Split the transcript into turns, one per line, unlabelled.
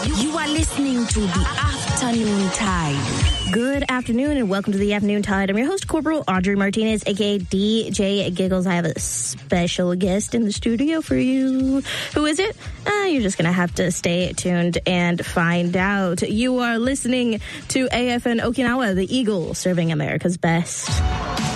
You are listening to the Afternoon Tide.
Good afternoon and welcome to the Afternoon Tide. I'm your host, Corporal Audrey Martinez, aka DJ Giggles. I have a special guest in the studio for you. Who is it? You're just going to have to stay tuned and find out. You are listening to AFN Okinawa, the Eagle, serving America's best.